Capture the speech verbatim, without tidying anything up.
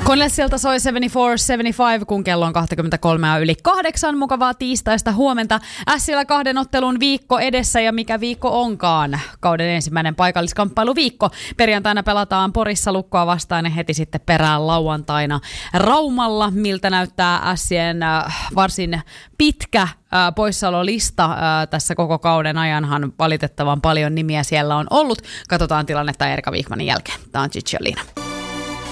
Konelsilta soi seitsemänkymmentäneljä seitsemänkymmentäviisi, kun kello on kaksikymmentäkolme yli kahdeksan. Mukavaa tiistaista huomenta. Ässillä kahden ottelun viikko edessä ja mikä viikko onkaan. Kauden ensimmäinen paikalliskamppailuviikko. Perjantaina pelataan Porissa Lukkoa vastaan ja heti sitten perään lauantaina Raumalla. Miltä näyttää Ässien äh, varsin pitkä äh, poissaololista äh, tässä koko kauden ajanhan. Valitettavan paljon nimiä siellä on ollut. Katsotaan tilannetta Erika Wikmanin jälkeen. Tämä on Gigi Alina.